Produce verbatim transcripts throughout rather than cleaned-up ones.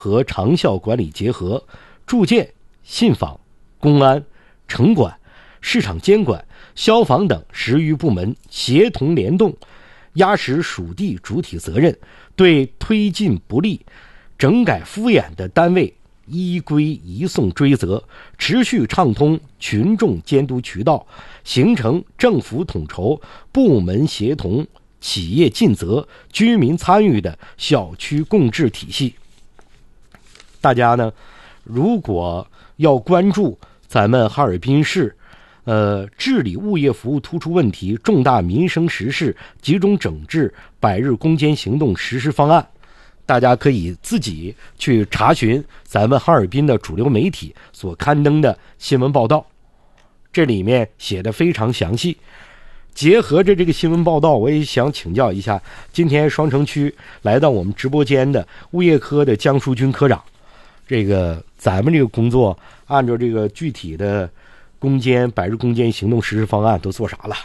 和长效管理结合，住建、信访、公安、城管、市场监管、消防等十余部门协同联动，压实属地主体责任，对推进不力、整改敷衍的单位依规移送追责，持续畅通群众监督渠道，形成政府统筹、部门协同、企业尽责、居民参与的小区共治体系。大家呢，如果要关注咱们哈尔滨市呃，治理物业服务突出问题、重大民生实事集中整治百日攻坚行动实施方案，大家可以自己去查询咱们哈尔滨的主流媒体所刊登的新闻报道，这里面写的非常详细。结合着这个新闻报道，我也想请教一下今天双城区来到我们直播间的物业科的江淑军科长，这个咱们这个工作按照这个具体的攻坚百日攻坚行动实施方案都做啥了？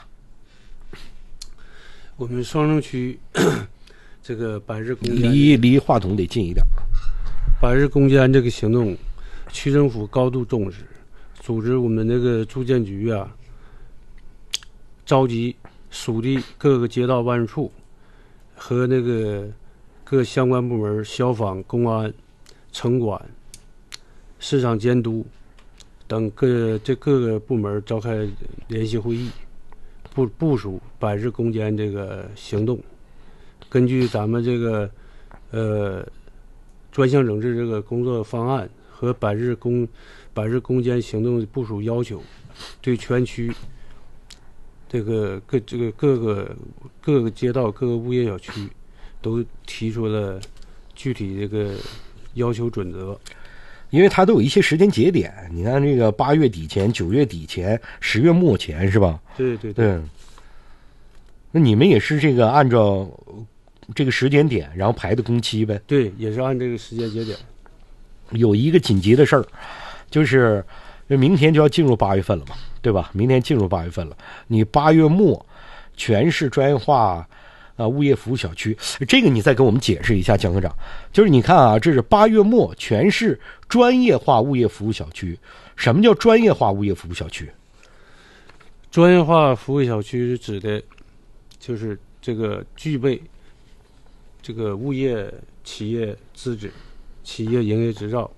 我们双城区这个百日攻坚， 离离话筒得近一点。 百日攻坚这个行动，区政府高度重视，组织我们那个住建局啊，召集属地各个街道办事处和那个各相关部门，消防、公安、城管、市场监督等各这各个部门召开联席会议，部部署百日攻坚这个行动。根据咱们这个呃专项整治这个工作方案和百日攻百日攻坚行动部署要求，对全区这个各这个各个各个街道、各个物业小区都提出了具体这个要求准则。 因为它都有一些时间节点，你看这个八月底前、九月底前、十月末前是吧？ 对对对。嗯， 那你们也是这个按照这个时间点，然后排的工期呗？ 对，也是按这个时间节点。 有一个紧急的事儿，就是明天就要进入八月份了嘛，对吧？明天进入八月份了，你八月末全市专业化啊，物业服务小区，这个你再给我们解释一下，江科长。就是你看啊，这是八月末全市专业化物业服务小区。什么叫专业化物业服务小区？ 专业化服务小区指的就是这个具备这个物业企业资质、企业营业执照，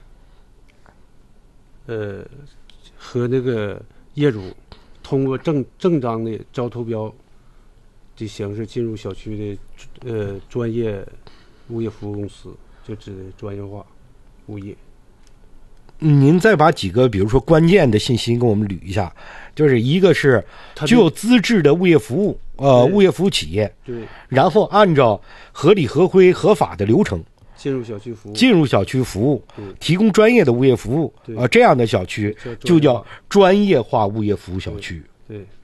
呃，和那个业主通过正正章的招投标的形式进入小区的呃专业物业服务公司，就指的专业化物业。 您再把几个比如说关键的信息给我们捋一下，就是一个是具有资质的物业服务呃物业服务企业， 对， 然后按照合理合规合法的流程进入小区服务， 进入小区服务，提供专业的物业服务啊、呃，这样的小区就叫专业化物业服务小区。 对。对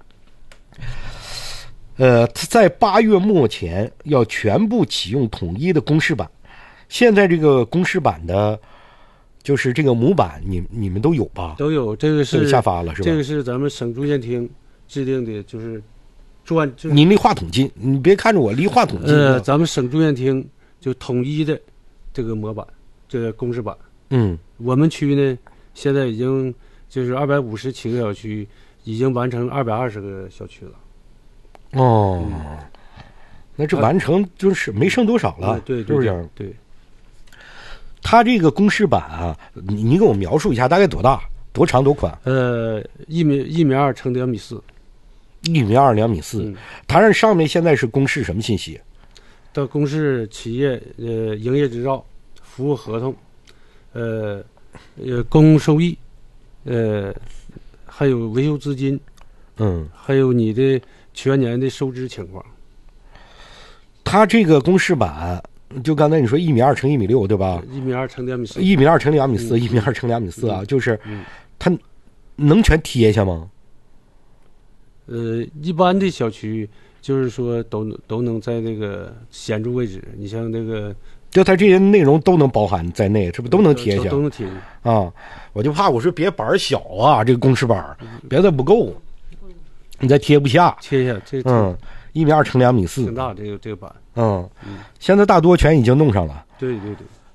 呃，在八月末前要全部启用统一的公示板。现在这个公示板的，就是这个模板，你你们都有吧？ 都有，这个是下发了是吧？ 这个是咱们省住建厅制定的，就是专。就是、 您离话筒近，你别看着我，离话筒近。 呃，咱们省住建厅就统一的这个模板，这个公示板。 嗯， 我们区呢，现在已经就是二百五十七个小区，已经完成二百二十个小区了。 哦，嗯、那这完成就是没剩多少了， 啊、对， 是不是？ 对。 它这个公示板啊，你你给我描述一下，大概多大、多长、多宽？ 呃，一米一米二乘两米四， 一米二两米四。嗯、它这上面现在是公示什么信息？ 到公示企业呃营业执照、服务合同，呃呃公共收益，呃还有维修资金， 嗯， 还有你的全年的收支情况。 它这个公示板，就刚才你说一米二乘一米六，对吧？ 一米二乘两米四， 一米二乘两米四，一米二乘两米四啊，就是它能全贴下吗？ 呃，一般的小区就是说都都能在那个显著位置，你像那个， 就它这些内容都能包含在内，是不是都能贴下？ 都能贴啊！我就怕我说别板小啊，这个公示板别的不够，你再贴不下， 贴下这嗯。一米二乘两米四， 挺大这个这个板， 嗯，嗯现在大多全已经弄上了。 对对对，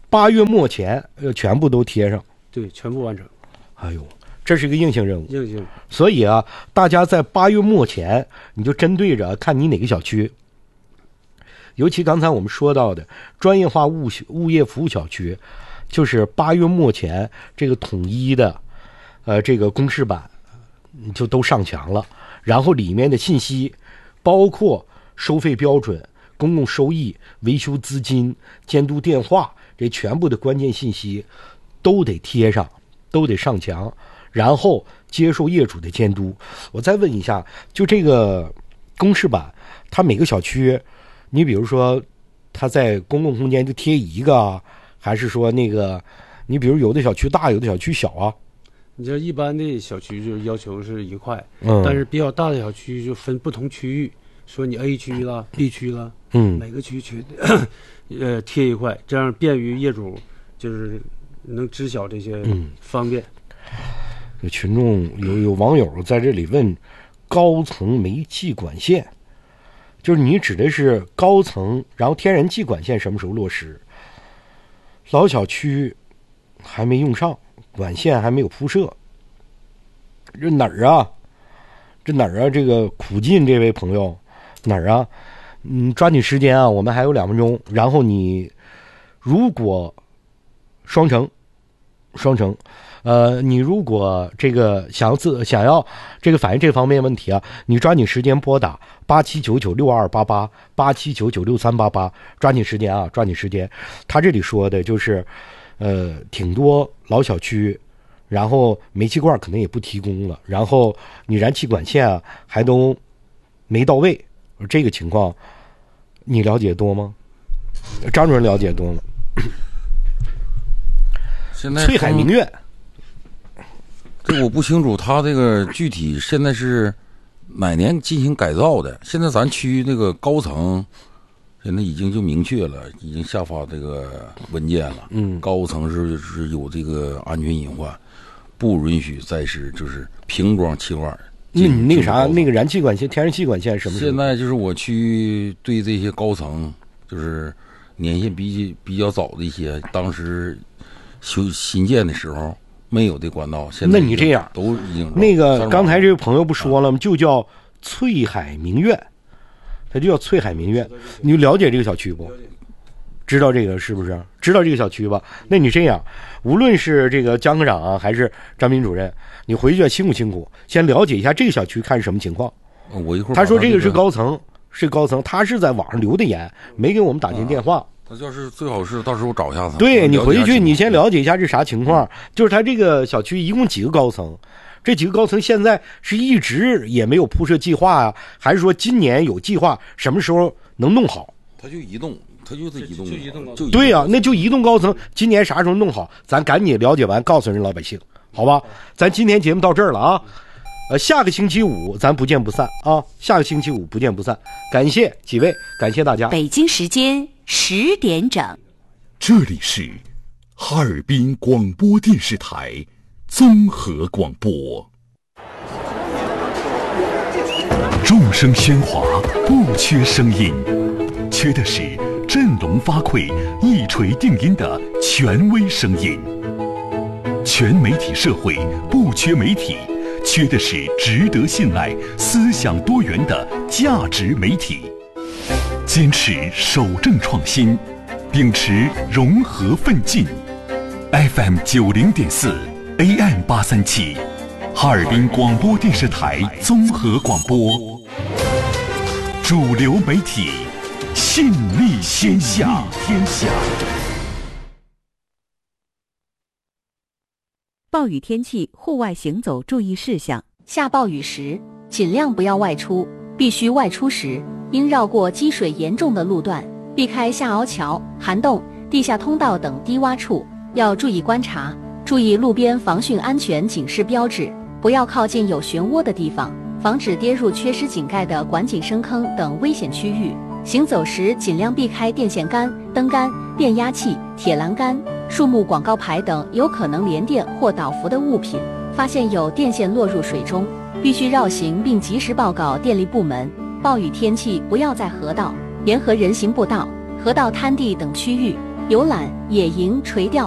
八月末前呃全部都贴上。 对，全部完成。 哎呦，这是一个硬性任务。 硬性。 所以啊，大家在八月末前，你就针对着看你哪个小区，尤其刚才我们说到的专业化物物业服务小区，就是八月末前这个统一的，呃，这个公示板就都上墙了，然后里面的信息包括收费标准、公共收益、维修资金、监督电话，这全部的关键信息都得贴上，都得上墙，然后接受业主的监督。我再问一下，就这个公示板，它每个小区，你比如说它在公共空间就贴一个啊，还是说那个你比如有的小区大，有的小区小啊？ 你像一般的小区就要求是一块， 嗯， 但是比较大的小区就分不同区域，说你 A 区啦、B 区啦， 嗯， 每个区区呃贴一块，这样便于业主就是能知晓这些方便。 有群众有有网友在这里问，高层煤气管线，就是你指的是高层，然后天然气管线什么时候落实？老小区还没用上，管线还没有铺设，这哪儿啊？这哪儿啊？这个苦尽这位朋友哪儿啊？嗯，抓紧时间啊，我们还有两分钟。然后你如果双城，双城，呃，你如果这个想要自想要这个反映这方面问题啊，你抓紧时间拨打八七九九六二八八八七九九六三八八，抓紧时间啊，抓紧时间。他这里说的就是，呃，挺多老小区，然后煤气罐可能也不提供了，然后你燃气管线啊还都没到位，这个情况你了解多吗？张主任了解多吗？ 现在翠海明苑， 这我不清楚，他这个具体现在是哪年进行改造的？现在咱区那个高层，现在已经就明确了，已经下发这个文件了。 嗯， 高层是是有这个安全隐患，不允许再是就是平装气罐。 那你那个啥，那个燃气管线、天然气管线什么？ 现在就是我区对这些高层，就是年限比比较早的一些，当时修新建的时候没有的管道，现在那你这样都已经那个刚才这位朋友不说了吗？就叫翠海明苑，它就叫翠海明苑。你了解这个小区不？知道这个是不是？知道这个小区吧？那你这样，无论是这个江科长啊，还是张斌主任，你回去辛苦辛苦，先了解一下这个小区看是什么情况。 我一会儿他说这个是高层，是高层，他是在网上留的言，没给我们打进电话。 他要是最好是到时候找一下他。 对，你回去你先了解一下这啥情况。就是他这个小区一共几个高层，这几个高层现在是一直也没有铺设计划啊，还是说今年有计划，什么时候能弄好？ 他就移动，他就是移动， 就移动高层。 对呀、啊，那就移动高层，今年啥时候弄好，咱赶紧了解完，告诉人老百姓，好吧？咱今天节目到这儿了啊。呃，下个星期五咱不见不散啊！下个星期五不见不散。感谢几位，感谢大家。 北京时间十点整， 这里是哈尔滨广播电视台综合广播。众声喧哗，不缺声音，缺的是振聋发聩、一锤定音的权威声音。全媒体社会不缺媒体。缺的是值得信赖、思想多元的价值媒体，坚持守正创新，秉持融合奋进。F M 九零点四 ，A M 八三七，哈尔滨广播电视台综合广播，主流媒体，信力天下，天下。 暴雨天气，户外行走注意事项： 下暴雨时，尽量不要外出，必须外出时，应绕过积水严重的路段，避开下凹桥、涵洞、地下通道等低洼处，要注意观察，注意路边防汛安全警示标志，不要靠近有漩涡的地方，防止跌入缺失井盖的管井深坑等危险区域。行走时尽量避开电线杆、灯杆、变压器、铁栏杆、树木广告牌等有可能连电或倒伏的物品。发现有电线落入水中，必须绕行并及时报告电力部门。暴雨天气不要在河道、沿河人行步道、河道滩地等区域游览野营垂钓